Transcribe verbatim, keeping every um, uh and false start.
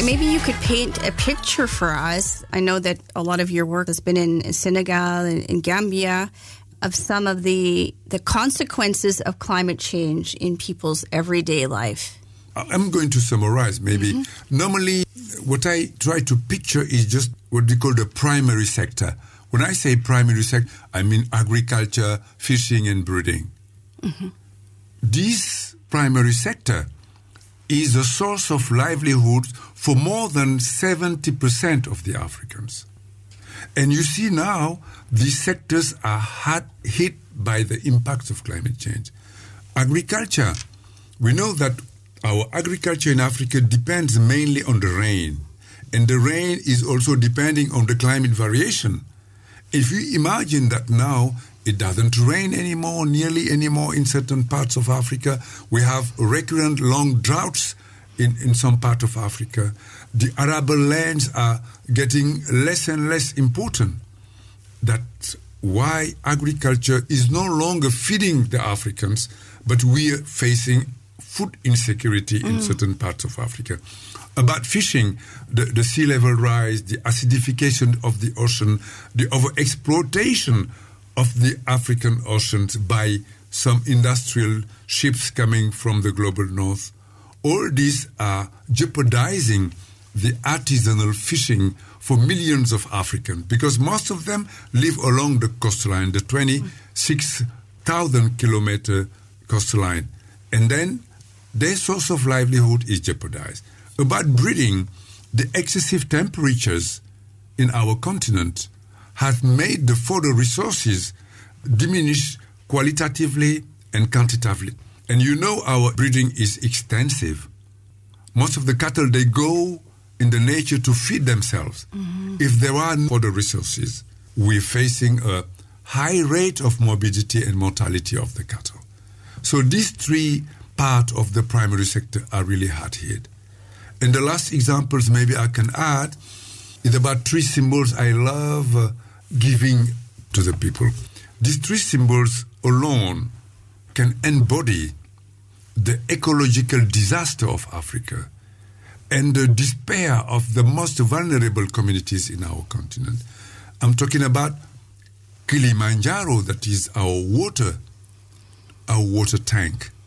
Maybe you could paint a picture for us. I know that a lot of your work has been in Senegal and in Gambia, of some of the the consequences of climate change in people's everyday life. I'm going to summarize maybe. Mm-hmm. Normally, what I try to picture is just what we call the primary sector. When I say primary sector, I mean agriculture, fishing and breeding. Mm-hmm. This primary sector is a source of livelihood for more than seventy percent of the Africans. And you see now, these sectors are hard hit by the impacts of climate change. Agriculture, we know that our agriculture in Africa depends mainly on the rain. And the rain is also depending on the climate variation. If you imagine that now it doesn't rain anymore, nearly anymore in certain parts of Africa, we have recurrent long droughts in, in some part of Africa. The arable lands are getting less and less important. That's why agriculture is no longer feeding the Africans, but we are facing food insecurity mm. in certain parts of Africa. About fishing, the, the sea level rise, the acidification of the ocean, the overexploitation of the African oceans by some industrial ships coming from the global north. All these are jeopardizing the artisanal fishing for millions of Africans, because most of them live along the coastline, the twenty-six thousand kilometer coastline. And then their source of livelihood is jeopardized. About breeding, the excessive temperatures in our continent have made the fodder resources diminish qualitatively and quantitatively. And you know our breeding is extensive. Most of the cattle, they go in the nature to feed themselves. Mm-hmm. If there are no fodder resources, we're facing a high rate of morbidity and mortality of the cattle. So these three parts of the primary sector are really hard hit. And the last examples maybe I can add is about three symbols I love uh, giving to the people. These three symbols alone can embody the ecological disaster of Africa and the despair of the most vulnerable communities in our continent. I'm talking about Kilimanjaro, that is our water, our water tank.